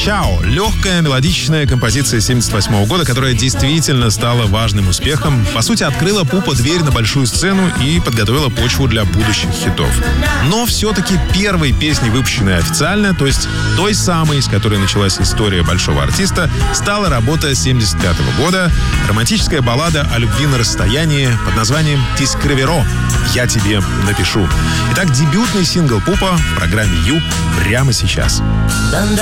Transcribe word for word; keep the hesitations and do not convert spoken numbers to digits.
«Чао». Легкая мелодичная композиция семьдесят восьмого года, которая действительно стала важным успехом. По сути, открыла Пупа дверь на большую сцену и подготовила почву для будущих хитов. Но все-таки первой песней, выпущенной официально, то есть той самой, с которой началась история большого артиста, стала работа семьдесят пятого года. Романтическая баллада о любви на расстоянии под названием «Ти скриверо» — «Я тебе напишу». Итак, дебютный сингл Пупа в программе «Ю» прямо сейчас.